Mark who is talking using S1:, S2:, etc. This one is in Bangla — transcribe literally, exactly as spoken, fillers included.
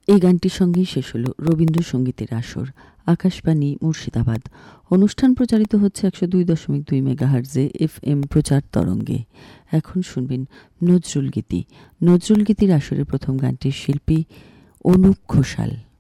S1: এই গানটির সঙ্গেই শেষ হলো রবীন্দ্রসঙ্গীতের আসর। আকাশবাণী মুর্শিদাবাদ। অনুষ্ঠান প্রচারিত হচ্ছে একশো দুই দশমিক দুই মেগাহার্জে এফ এম প্রচার তরঙ্গে। এখন শুনবেন নজরুল গীতি। নজরুল গীতির আসরের প্রথম গানটির শিল্পী অনুপ ঘোষাল।